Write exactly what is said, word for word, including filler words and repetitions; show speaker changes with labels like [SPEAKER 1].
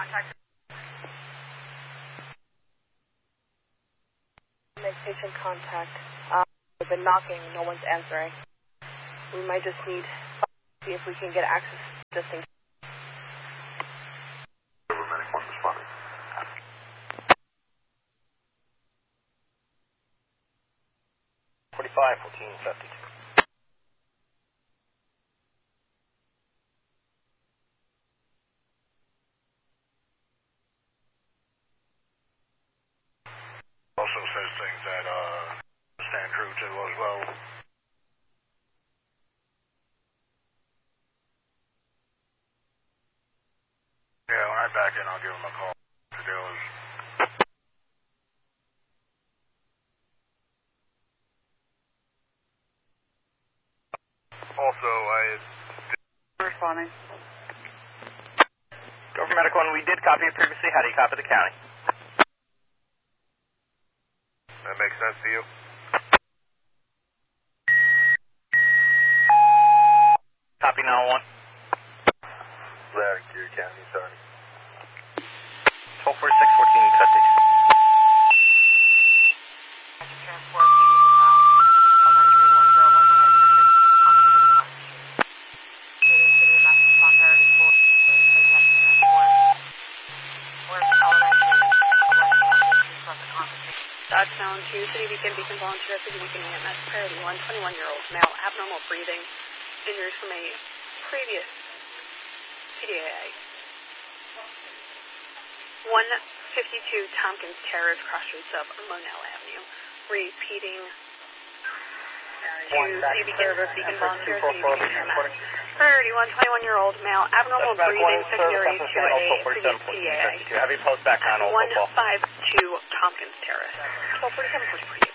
[SPEAKER 1] contact. Make patient contact. Uh, we've been knocking, no one's answering. We might just need to see if we can get access just in case.
[SPEAKER 2] Medic one responding.
[SPEAKER 3] forty-five, fourteen, fifty-two.
[SPEAKER 2] Also says things at uh, San Drew too as well. Yeah, when I back in, I'll give him a call. The deal is. Also, I.
[SPEAKER 1] Responding.
[SPEAKER 3] Go for Medic one, we did copy it previously. How do you copy the county?
[SPEAKER 2] That makes sense to you?
[SPEAKER 3] Copy nine one one.
[SPEAKER 2] Larry, Geary County, sorry.
[SPEAKER 3] twelve forty-six, fourteen, fifty.
[SPEAKER 1] Transport, elementary one zero one one six. Meeting City of Mass Prosperity for transport. Where's elementary one one six from the conversation? Dodgetown two, City Beacon, Beacon Volunteer, City Beacon E M S, priority one, twenty-one-year-old male, abnormal breathing, injuries from a previous P D A A. one fifty-two Tompkins Terrace, cross streets of Monell Avenue. Repeating to City Beacon, Beacon Volunteer, City Beacon E M S. Priority one, twenty-one-year-old male, abnormal breathing, secondary to a previous P D A A.
[SPEAKER 3] Heavy post back on Old
[SPEAKER 1] one
[SPEAKER 3] Football.
[SPEAKER 1] fifty-two Tompkins Terrace. twelve forty-seven, push for you.